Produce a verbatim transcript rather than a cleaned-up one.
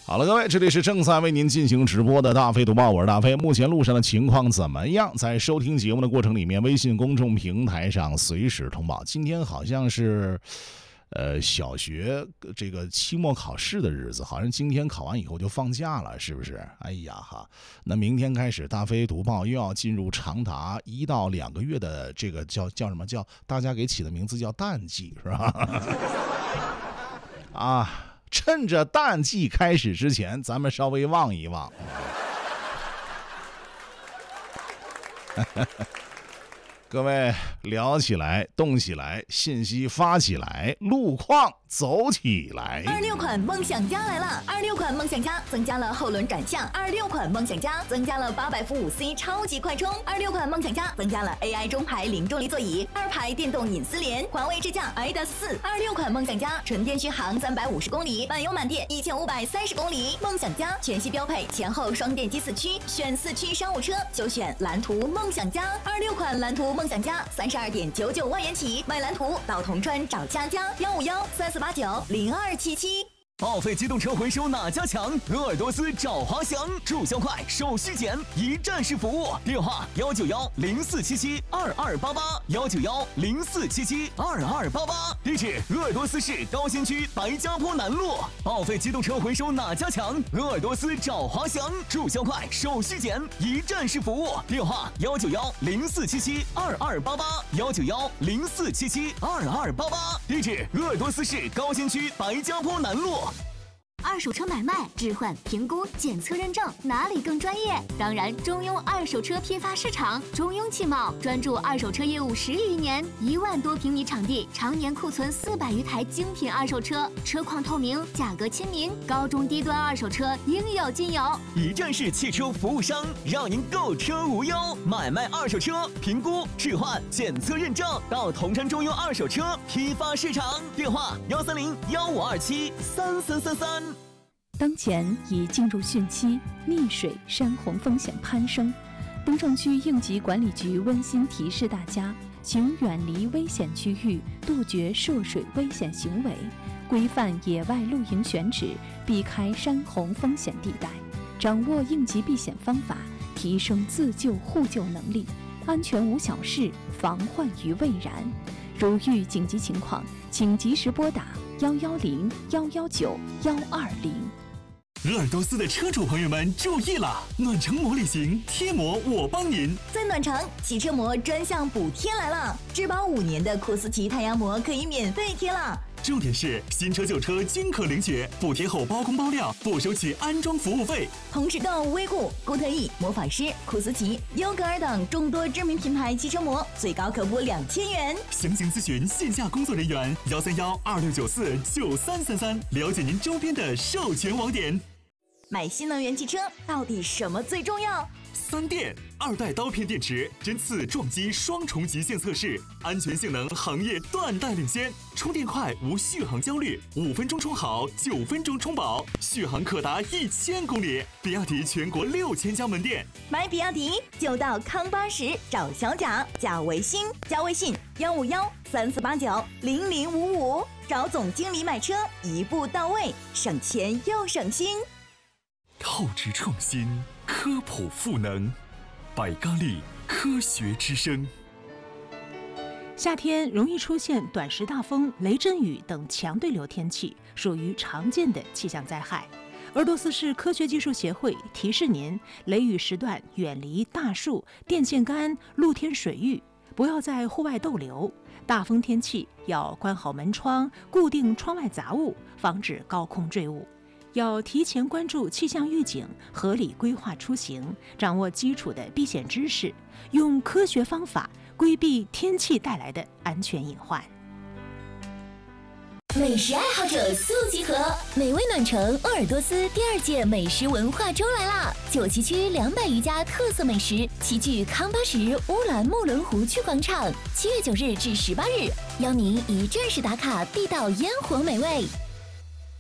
好了，各位，这里是正在为您进行直播的大飞读报，我是大飞。目前路上的情况怎么样？在收听节目的过程里面，微信公众平台上随时通报。今天好像是呃小学这个期末考试的日子，好像今天考完以后就放假了，是不是？哎呀哈，那明天开始大飞读报又要进入长达一到两个月的这个叫叫什么叫大家给起的名字叫淡季，是吧？啊。趁着淡季开始之前，咱们稍微望一望。各位聊起来，动起来，信息发起来，路况走起来。 二六款梦想家来了！二六款梦想家增加了后轮转向，二六款梦想家增加了八百伏五 C 超级快充，二六款梦想家增加了 A I 中排零重力座椅，二排电动隐私联，环卫支架 I D A S 四。二六款梦想家纯电续航三百五十公里，满油满电一千五百三十公里。梦想家全系标配前后双电机四驱，选四驱商务车就选蓝图梦想家。二六款蓝图梦想家三十二点九九万元起，买蓝图到铜川找佳佳，幺五幺三四八九零二七七。 报废机动车回收哪家强？鄂尔多斯找华翔，注销快，手续简，一站式服务。电话幺九幺零四七七二二八八幺九幺零四七七二二八八。地址：鄂尔多斯市高新区白家坡南路。报废机动车回收哪家强？鄂尔多斯找华翔，注销快，手续简，一站式服务。电话幺九幺零四七七二二八八幺九幺零四七七二二八八。地址：鄂尔多斯市高新区白家坡南路。 二手车买卖、置换、评估、检测认证，哪里更专业？当然，中庸二手车批发市场，中庸汽贸专注二手车业务十余年，一万多平米场地，常年库存四百余台精品二手车，车况透明，价格亲民，高中低端二手车应有尽有。 一站式汽车服务商，让您购车无忧，买卖二手车，评估、置换、检测认证，到铜川中庸二手车批发市场。电话幺三零幺五二七三三三三。 当前已进入汛期，溺水、山洪风险攀升。东城区应急管理局温馨提示大家，请远离危险区域，杜绝涉水危险行为，规范野外露营选址，避开山洪风险地带，掌握应急避险方法，提升自救互救能力，安全无小事，防患于未然。如遇紧急情况，请及时拨打幺幺零幺幺九幺二零。 鄂尔多斯的车主朋友们注意了，暖城膜旅行贴膜我帮您。 在暖城，汽车膜专项补贴来了，质保五年的库斯奇太阳膜可以免费贴了。 重点是新车旧车均可领取，补贴后包工包料，不收取安装服务费。 同时到威固、固特异、魔法师、库斯奇、优格尔等众多知名品牌汽车膜，最高可补两千元。 详情咨询线下工作人员幺三幺二六九四九三三三，了解您周边的授权网点。 买新能源汽车到底什么最重要？ 三电二代刀片电池，针刺撞击双重极限测试，安全性能行业断代领先，充电快无续航焦虑，五分钟充好，九分钟充饱，续航可达一千公里。比亚迪全国六千家门店， 买比亚迪就到康巴什找小贾，加微信，加微信幺五幺三四八九零零五五，找总经理买车，一步到位，省钱又省心。 透支创新，科普赋能，百咖力科学之声。 夏天容易出现短时大风、雷阵雨等强对流天气，属于常见的气象灾害。鄂尔多斯市科学技术协会提示您，雷雨时段远离大树、电线杆、露天水域，不要在户外逗留。大风天气要关好门窗，固定窗外杂物，防止高空坠物。要提前关注气象预警，合理规划出行，掌握基础的避险知识，用科学方法规避天气带来的安全隐患。 美食爱好者速集合，美味暖城鄂尔多斯第二届美食文化周来啦！九旗区两百余家特色美食齐聚康巴什乌兰木伦湖区广场，七月九日至十八日，邀您一站式打卡地道烟火美味。